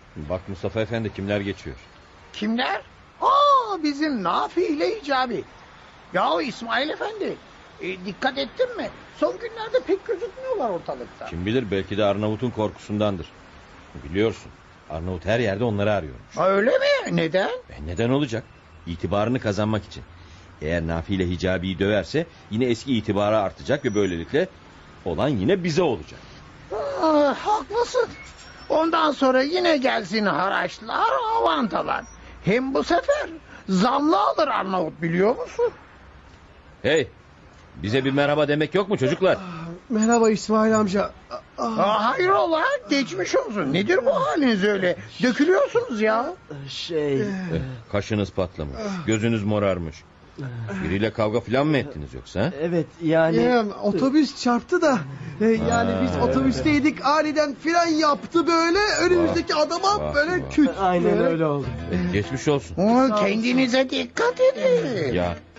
Bak Mustafa Efendi, kimler geçiyor? Kimler? Bizim Nafi ile Hicabi. Yahu İsmail Efendi, dikkat ettin mi? Son günlerde pek gözükmüyorlar ortalıkta. Kim bilir, belki de Arnavut'un korkusundandır. Biliyorsun, Arnavut her yerde onları arıyormuş. Öyle mi? Neden? Neden olacak? İtibarını kazanmak için. Eğer Nafi ile Hicabi'yi döverse yine eski itibarı artacak ve böylelikle olan yine bize olacak. Haklısın. Ondan sonra yine gelsin haraçlar, avantalar. Hem bu sefer zamlı alır Arnavut, biliyor musun? Hey, bize bir merhaba demek yok mu çocuklar? Merhaba İsmail amca. Hayrola, geçmiş olsun. Nedir bu haliniz öyle? Dökülüyorsunuz ya. Kaşınız patlamış, gözünüz morarmış. Biriyle kavga falan mı ettiniz yoksa? Evet yani otobüs çarptı da yani biz otobüsteydik, aniden fren yaptı böyle, önümüzdeki adama böyle küt. Aynen öyle oldu. Geçmiş olsun. Kendinize dikkat edin. Ya